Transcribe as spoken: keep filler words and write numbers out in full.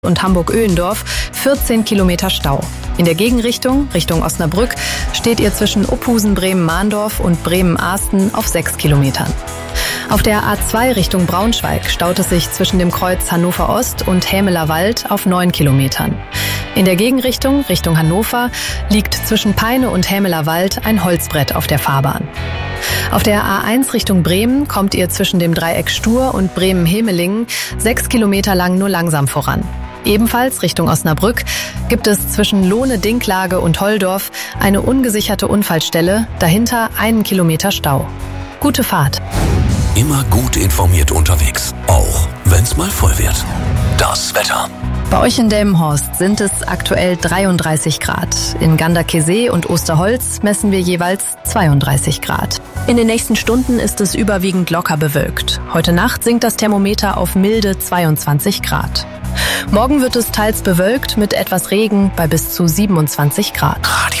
und Hamburg-Öhendorf vierzehn Kilometer Stau. In der Gegenrichtung, Richtung Osnabrück, steht ihr zwischen Uphusen-Bremen-Mahndorf und Bremen-Ahsten auf sechs Kilometern. Auf der A zwei Richtung Braunschweig staut es sich zwischen dem Kreuz Hannover Ost und Hämeler Wald auf neun Kilometern. In der Gegenrichtung, Richtung Hannover, liegt zwischen Peine und Hämeler Wald ein Holzbrett auf der Fahrbahn. Auf der A eins Richtung Bremen kommt ihr zwischen dem Dreieck Stur und Bremen-Hemelingen sechs Kilometer lang nur langsam voran. Ebenfalls Richtung Osnabrück gibt es zwischen Lohne-Dinklage und Holdorf eine ungesicherte Unfallstelle, dahinter einen Kilometer Stau. Gute Fahrt. Immer gut informiert unterwegs, auch wenn's mal voll wird. Das Wetter. Bei euch in Delmenhorst sind es aktuell dreiunddreißig Grad. In Ganderkesee und Osterholz messen wir jeweils zweiunddreißig Grad. In den nächsten Stunden ist es überwiegend locker bewölkt. Heute Nacht sinkt das Thermometer auf milde zweiundzwanzig Grad. Morgen wird es teils bewölkt mit etwas Regen bei bis zu siebenundzwanzig Grad. Radio